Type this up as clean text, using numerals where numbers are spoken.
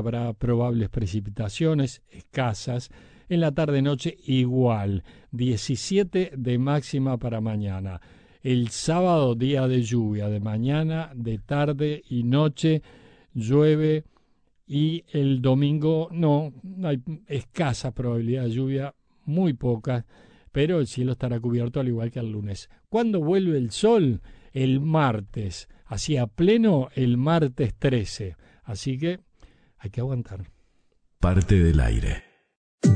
habrá probables precipitaciones escasas. En la tarde-noche igual, 17 de máxima para mañana. El sábado, día de lluvia, de mañana, de tarde y noche, llueve. Y el domingo no hay escasa probabilidad de lluvia, muy poca, pero el cielo estará cubierto al igual que el lunes. ¿Cuándo vuelve el sol? El martes, así a pleno el martes 13. Así que hay que aguantar. Parte del aire.